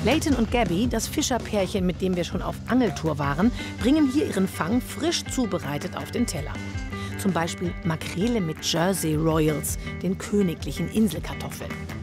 Layton und Gabby, das Fischerpärchen, mit dem wir schon auf Angeltour waren, bringen hier ihren Fang frisch zubereitet auf den Teller. Zum Beispiel Makrele mit Jersey Royals, den königlichen Inselkartoffeln.